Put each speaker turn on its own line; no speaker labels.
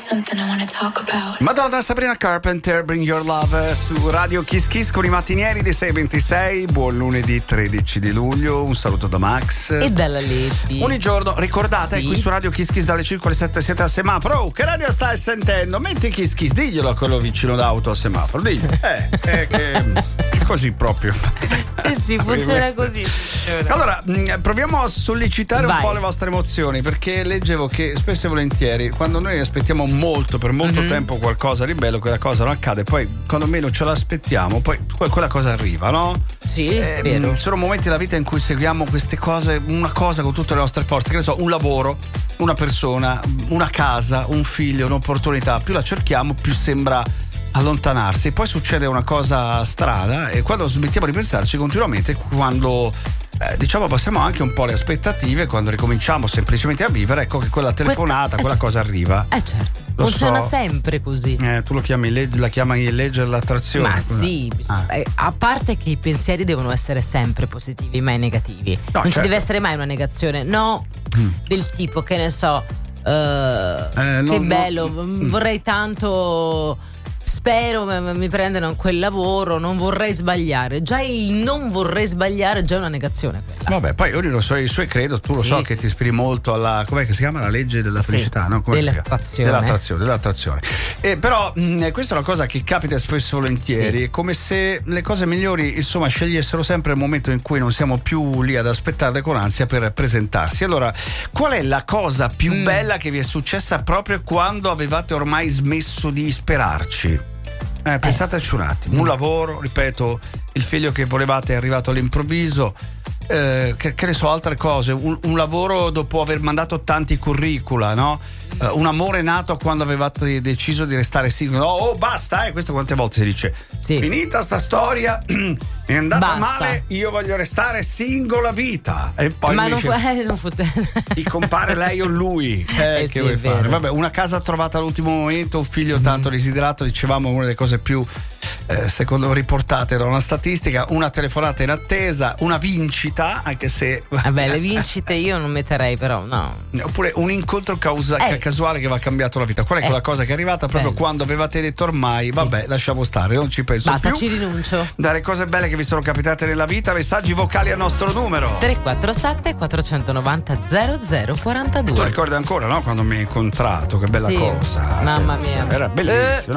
something I wanna talk about.
Madonna, Sabrina Carpenter, Bring Your Love su Radio Kiss Kiss con i mattinieri di 6:26. Buon lunedì 13 di luglio. Un saluto da Max
e dalla Leti.
Ogni giorno ricordate,
sì,
qui su Radio Kiss Kiss dalle 5 alle 7 siete al semaforo. Oh, che radio stai sentendo? Metti Kiss Kiss, diglielo a quello vicino d'auto al semaforo, diglielo. Che così proprio.
Sì, funziona così.
Allora, proviamo a sollecitare
Vai.
un po' le vostre emozioni, perché leggevo che spesso e volentieri quando noi aspettiamo per molto tempo qualcosa di bello, quella cosa non accade, poi quando meno ce l'aspettiamo poi quella cosa arriva, no?
Sì, vero.
Sono momenti della vita in cui seguiamo queste cose, una cosa con tutte le nostre forze, che ne so, un lavoro, una persona, una casa, un figlio, un'opportunità, più la cerchiamo più sembra allontanarsi, poi succede una cosa strana e quando smettiamo di pensarci continuamente, quando diciamo passiamo anche un po' le aspettative, quando ricominciamo semplicemente a vivere, ecco che quella telefonata, quella cosa arriva.
Certo,
Lo
funziona
so.
sempre così.
Tu lo chiami la chiami legge dell'attrazione.
Ma sì, a parte che i pensieri devono essere sempre positivi, mai negativi.
No,
non ci
certo.
deve essere mai una negazione, no, del tipo, che ne so, che bello, vorrei tanto, spero mi prendano quel lavoro, non vorrei sbagliare. Già il non vorrei sbagliare è già una negazione quella.
Vabbè, poi ognuno ha i suoi credo, tu lo so che ti ispiri molto alla, com'è che si chiama, la legge della felicità, no? Come dell'attrazione. Però questa è una cosa che capita spesso e volentieri, è come se le cose migliori insomma scegliessero sempre il momento in cui non siamo più lì ad aspettarle con ansia per presentarsi. Allora, qual è la cosa più bella che vi è successa proprio quando avevate ormai smesso di sperarci? Pensateci un attimo. Un lavoro, ripeto, il figlio che volevate è arrivato all'improvviso, che ne so, altre cose, un lavoro dopo aver mandato tanti curricula, no? Un amore nato quando avevate deciso di restare singoli. Oh, basta, questo quante volte si dice?
Sì.
Finita sta storia, è andata
Basta.
male, io voglio restare singola vita. E poi
Ma
invece
non funziona.
ti compare lei o lui, che
sì,
vuoi
è
fare?
vero.
Vabbè, una casa trovata all'ultimo momento, un figlio tanto desiderato, dicevamo una delle cose più secondo riportate da una statistica, una telefonata in attesa, una vincita, anche se
Vabbè, le vincite io non metterei, però no.
oppure un incontro casuale che va cambiato la vita. Qual è quella cosa che è arrivata proprio quando avevate detto ormai vabbè, lasciamo stare, non ci penso
basta,
più,
ci rinuncio.
dalle cose belle che vi sono capitate nella vita. Messaggi vocali al nostro numero
347 490 0042.
tu ricordi ancora, no? Quando mi hai incontrato, che bella
Sì.
cosa,
Mamma mia.
era bellissimo.